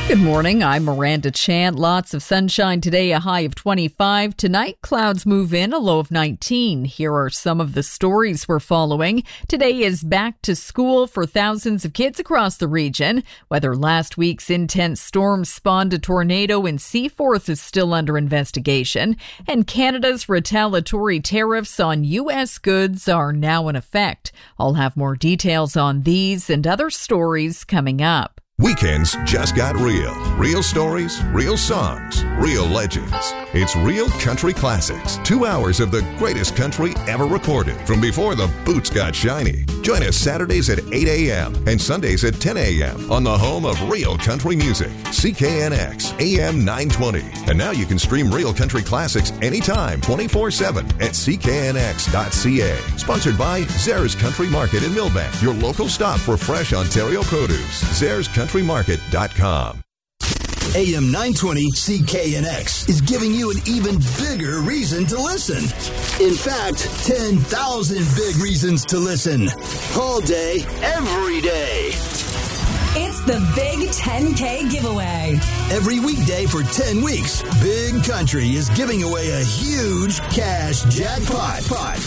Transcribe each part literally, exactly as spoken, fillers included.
Good morning, I'm Miranda Chan. Lots of sunshine today, a high of twenty-five. Tonight, clouds move in, a low of nineteen. Here are some of the stories we're following. Today is back to school for thousands of kids across the region. Whether last week's intense storm spawned a tornado in Seaforth is still under investigation. And Canada's retaliatory tariffs on U S goods are now in effect. I'll have more details on these and other stories coming up. Weekends just got real. Real stories, real songs, real legends. It's Real Country Classics. Two hours of the greatest country ever recorded from before the boots got shiny. Join us Saturdays at eight a.m. and Sundays at ten a.m. on the home of real country music, C K N X A M nine twenty. And now you can stream Real Country Classics anytime, twenty-four seven at C K N X dot C A. Sponsored by Zares Country Market in Millbank, your local stop for fresh Ontario produce. Zares Country Market dot com. A M nine twenty C K N X is giving you an even bigger reason to listen. In fact, ten thousand big reasons to listen. All day, every day. It's the Big ten K giveaway. Every weekday for ten weeks, Big Country is giving away a huge cash jackpot.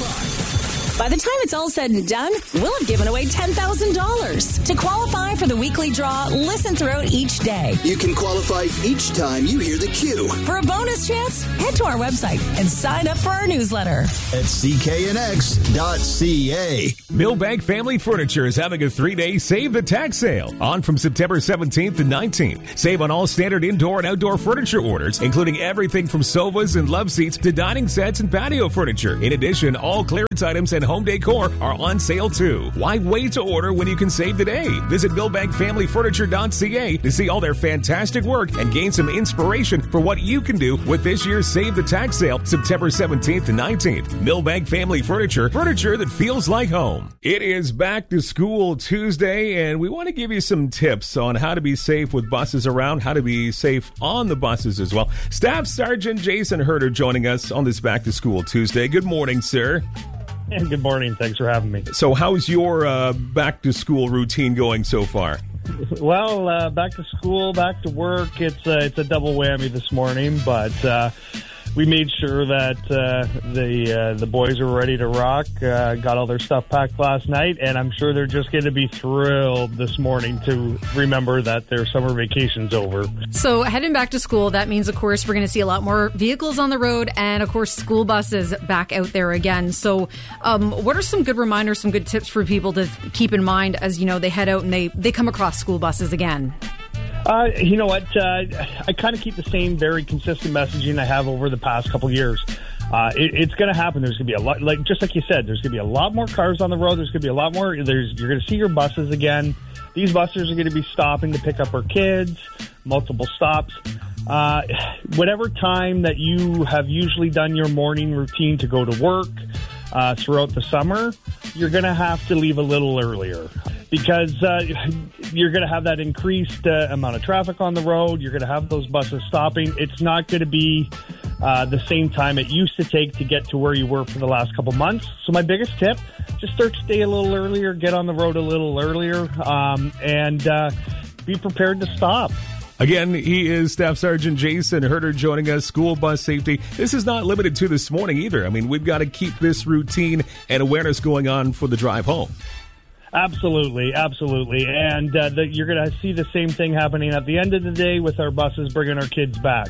By the time it's all said and done, we'll have given away ten thousand dollars. To qualify for the weekly draw, listen throughout each day. You can qualify each time you hear the cue. For a bonus chance, head to our website and sign up for our newsletter at C K N X dot C A. Millbank Family Furniture is having a three-day Save the Tax sale on from September seventeenth to nineteenth. Save on all standard indoor and outdoor furniture orders, including everything from sofas and love seats to dining sets and patio furniture. In addition, all clearance items and home decor are on sale too. Why wait to order when you can save today? Visit Millbank Family Furniture dot C A to see all their fantastic work and gain some inspiration for what you can do with this year's Save the Tax sale, September seventeenth to nineteenth. Millbank Family Furniture, furniture that feels like home. It is back to school Tuesday, and we want to give you some tips on how to be safe with buses around, how to be safe on the buses as well. Staff Sergeant Jason Herder joining us on this back to school Tuesday. Good morning, sir. Good morning. Thanks for having me. So how's your uh, back-to-school routine going so far? Well, uh, back to school, back to work. It's, uh, it's a double whammy this morning, but uh, we made sure that uh, the uh, the boys were ready to rock, uh, got all their stuff packed last night, and I'm sure they're just going to be thrilled this morning to remember that their summer vacation's over. So heading back to school, that means, of course, we're going to see a lot more vehicles on the road and, of course, school buses back out there again. So um, what are some good reminders, some good tips for people to keep in mind as, you know, they head out and they, they come across school buses again? Uh, you know what? Uh, I kind of keep the same very consistent messaging I have over the past couple years. Uh, it, it's going to happen. There's going to be a lot, like just like you said, there's going to be a lot more cars on the road. There's going to be a lot more. There's you're going to see your buses again. These buses are going to be stopping to pick up our kids, multiple stops. Uh, whatever time that you have usually done your morning routine to go to work uh, throughout the summer, you're going to have to leave a little earlier. Because uh, you're going to have that increased uh, amount of traffic on the road. You're going to have those buses stopping. It's not going to be uh, the same time it used to take to get to where you were for the last couple months. So my biggest tip, just start to stay a little earlier, get on the road a little earlier, um, and uh, be prepared to stop. Again, he is Staff Sergeant Jason Herder joining us, school bus safety. This is not limited to this morning either. I mean, we've got to keep this routine and awareness going on for the drive home. Absolutely, absolutely. And uh, the, you're going to see the same thing happening at the end of the day with our buses bringing our kids back.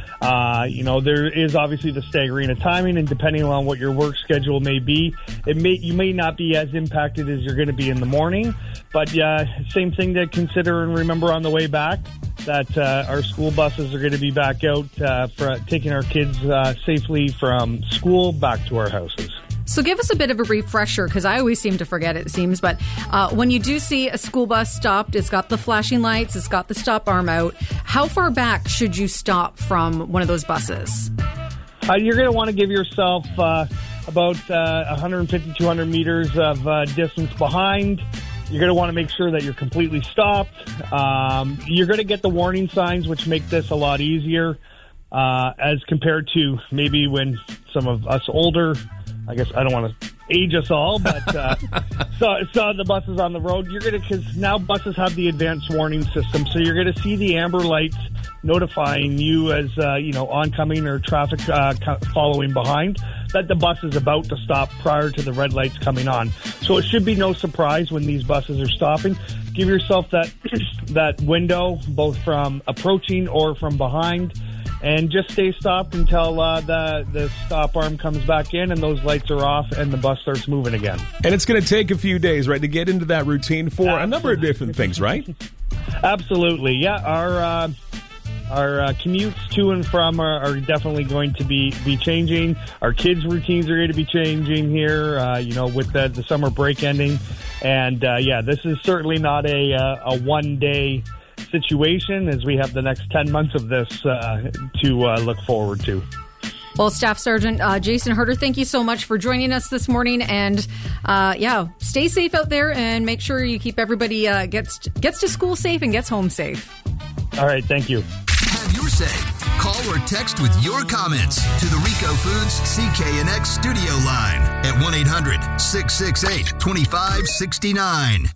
Uh, you know, there is obviously the staggering of timing, and depending on what your work schedule may be, it may you may not be as impacted as you're going to be in the morning. But uh, same thing to consider and remember on the way back, that uh, our school buses are going to be back out uh, for taking our kids uh, safely from school back to our houses. So give us a bit of a refresher, because I always seem to forget, it seems. But uh, when you do see a school bus stopped, it's got the flashing lights, it's got the stop arm out. How far back should you stop from one of those buses? Uh, you're going to want to give yourself uh, about uh, one fifty, two hundred meters of uh, distance behind. You're going to want to make sure that you're completely stopped. Um, you're going to get the warning signs, which make this a lot easier uh, as compared to maybe when some of us older, I guess I don't want to age us all, but uh, saw, saw the buses on the road. You're going to, because now buses have the advanced warning system, so you're going to see the amber lights notifying you as, uh, you know, oncoming or traffic uh, following behind, that the bus is about to stop prior to the red lights coming on. So it should be no surprise when these buses are stopping. Give yourself that that window, both from approaching or from behind, and just stay stopped until uh, the, the stop arm comes back in and those lights are off and the bus starts moving again. And it's going to take a few days, right, to get into that routine for Absolutely. a number of different things, right? Absolutely, yeah. Our... Uh, Our uh, commutes to and from are, are definitely going to be, be changing. Our kids' routines are going to be changing here, uh, you know, with the, the summer break ending. And, uh, yeah, this is certainly not a, uh, a one-day situation, as we have the next ten months of this uh, to uh, look forward to. Well, Staff Sergeant uh, Jason Herter, thank you so much for joining us this morning. And, uh, yeah, stay safe out there and make sure you keep everybody uh, gets gets to school safe and gets home safe. All right, thank you. Have your say. Call or text with your comments to the Rico Foods C K N X studio line at one eight hundred six six eight two five six nine.